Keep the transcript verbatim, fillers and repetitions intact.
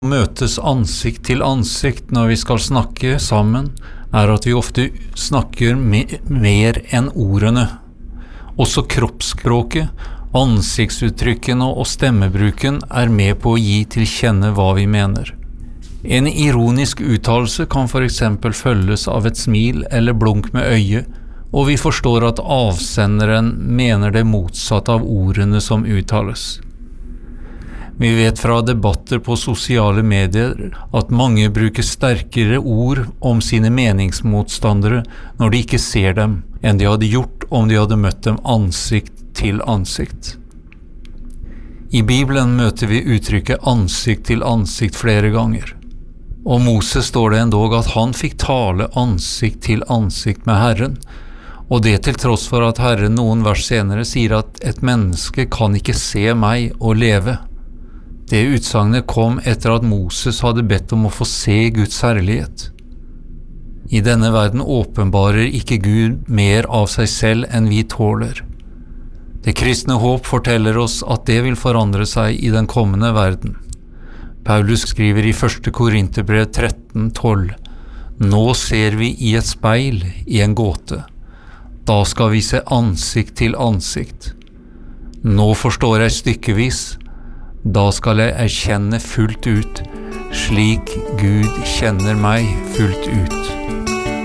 Møtes ansikt til ansikt når vi skal snakke sammen, er at vi ofte snakker me mer enn ordene. Også kroppsspråket, ansiktsuttrykkene og stemmebruken er med på å gi til kjenne hva vi mener. En ironisk uttalelse kan for eksempel følges av et smil eller blunk med øyet, og vi forstår at avsenderen mener det motsatte av ordene som uttales. Vi vet fra debatter på sosiale medier at mange bruker sterkere ord om sine meningsmotstandere når de ikke ser dem, enn de hadde gjort om de hadde møtt dem ansikt til ansikt. I Bibelen møter vi uttrykket ansikt til ansikt flere ganger. Om Moses står det endog at han fikk tale ansikt til ansikt med Herren, og det til tross for at Herren noen vers senere sier at et menneske kan ikke se meg og leve. Det utsagnet kom etter at Moses hadde bedt om å få se Guds herlighet. I denne verden åpenbarer ikke Gud mer av seg selv enn vi tåler. Det kristne håp forteller oss at det vil forandre seg i den kommende verden. Paulus skriver i første Korinterbrev tretten tolv: Nå ser vi i et speil i en gåte. Da skal vi se ansikt til ansikt. Nå forstår jeg stykkevis. Da skal jeg erkjenne fullt ut, slik Gud kjenner meg fullt ut.